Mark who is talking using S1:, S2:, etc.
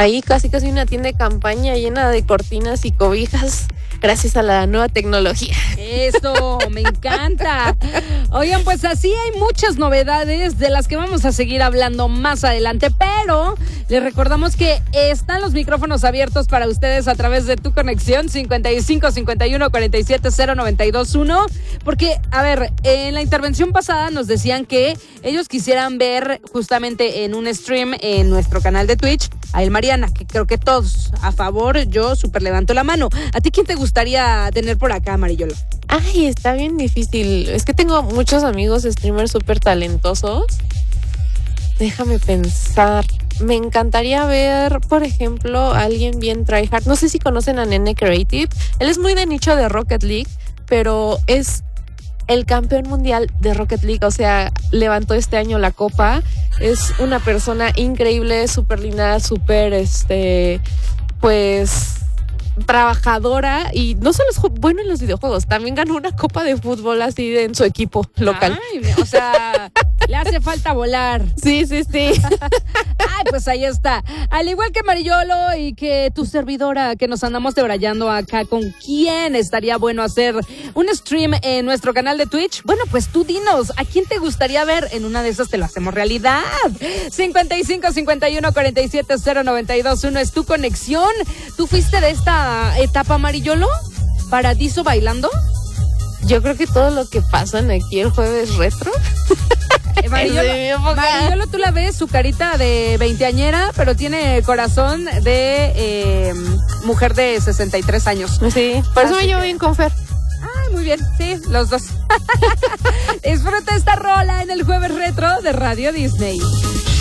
S1: ahí casi una tienda de campaña llena de cortinas y cobijas gracias a la nueva tecnología.
S2: Eso, me encanta. Oigan, pues así hay muchas novedades de las que vamos a seguir hablando más adelante, pero les recordamos que están los micrófonos abiertos para ustedes a través de tu conexión 55 51 47 0921, porque, a ver, en la intervención pasada nos decían que ellos quisieran ver justamente en un stream en nuestro canal de Twitch a El Mariana, que creo que todos a favor, yo súper levanto la mano. ¿A ti quién te gustaría tener por acá, Mariyolo?
S1: Ay, está bien difícil. Es que tengo muchos amigos streamers súper talentosos. Déjame pensar. Me encantaría ver, por ejemplo, a alguien bien tryhard. No sé si conocen a Nene Creative. Él es muy de nicho de Rocket League, pero es el campeón mundial de Rocket League. O sea, levantó este año la copa. Es una persona increíble, súper linda, súper, pues, trabajadora, y no solo es bueno en los videojuegos, también ganó una copa de fútbol así en su equipo local.
S2: Ay, o sea, le hace falta volar.
S1: Sí.
S2: Ay, pues ahí está. Al igual que Mariyolo y que tu servidora, que nos andamos debrayando acá, ¿con quién estaría bueno hacer un stream en nuestro canal de Twitch? Bueno, pues tú dinos, ¿a quién te gustaría ver? En una de esas te lo hacemos realidad. 55 51 47 0921 es tu conexión. ¿Tú fuiste de esta etapa, Mariyolo? ¿Paradiso bailando?
S1: Yo creo que todo lo que pasan aquí el jueves retro.
S2: Mariyolo, tú la ves, su carita de veinteañera, pero tiene corazón de mujer de 63 años.
S1: Sí, por eso me llevo bien con Fer.
S2: Ay, muy bien, sí, los dos. Disfruta esta rola en el jueves retro de Radio Disney.